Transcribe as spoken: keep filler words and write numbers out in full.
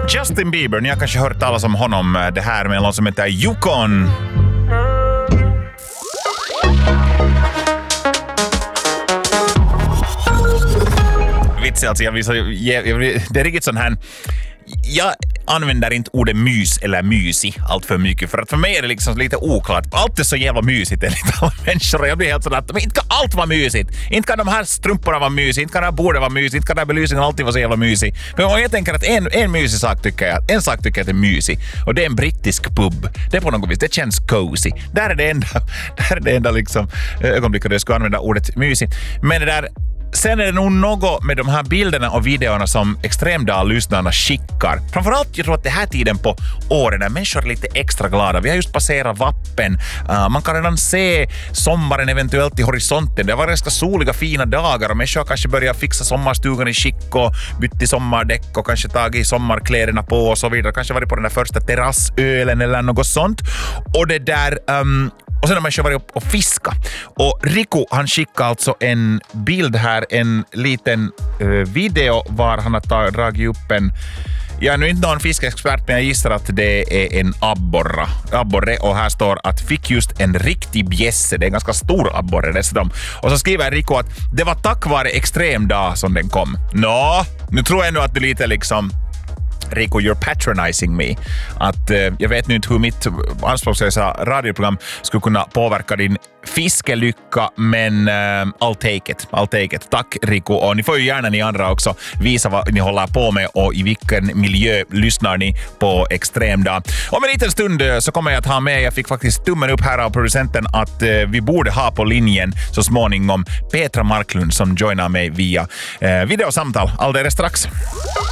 Justin Bieber, ni har kanske hört talas om honom. Det här med någon som heter Yukon. Vitsig alltså, jag vill så, jag, jag vill, det är riktigt sån här. Jag använder inte ordet mys eller mysig allt för mycket, för att för mig är det liksom lite oklart. Allt är så jävla mysigt enligt alla människor, och jag blir helt sådär att inte kan allt vara mysigt. Inte kan de här strumporna vara mysigt, inte kan det här bordet vara mysigt, inte kan den här belysningen alltid vara så jävla mysig. Men jag tänker att en, en mysig sak tycker jag, en sak tycker jag att är mysig, och det är en brittisk pub. Det är på något vis, det känns cozy. Där är det enda, där är det enda liksom ögonblicket jag skulle använda ordet mysig. Men det där. Sen är det nog något med de här bilderna och videorna som Extremdag-lyssnarna skickar. Framförallt, jag tror att det här tiden på åren när människor är lite extra glada. Vi har just passerat vappen. Uh, man kan redan se sommaren eventuellt i horisonten. Det var ganska soliga, fina dagar och människor kanske börjar fixa sommarstugan i skick och bytt i sommardäck och kanske tagit sommarkläderna på och så vidare. Kanske varit på den där första terrassölen eller något sånt. Och det där... Um, Och sen har man ju varit upp och fiska. Och Riku, han skickade alltså en bild här, en liten uh, video var han har dragit upp en... Jag är nu inte någon fiskexpert, men jag gissar att det är en abborra. abborre. Och här står att fick just en riktig bjässe. Det är en ganska stor abborre dessutom. Och så skriver Riku att det var tack vare Extremdag som den kom. Nå, nu tror jag nu att du lite liksom... Riku, you're patronizing me. Att eh, jag vet nu inte hur mitt anspråkslösa radioprogram skulle kunna påverka din fiskelycka, men eh, I'll take it. I'll take it. Tack Riku, och ni får ju gärna ni andra också visa vad ni håller på med och i vilken miljö lyssnar ni på Extremdag. Om en liten stund så kommer jag att ha med, jag fick faktiskt tummen upp här av producenten att eh, vi borde ha på linjen så småningom Petra Marklund som joinar mig via eh, videosamtal alldeles strax.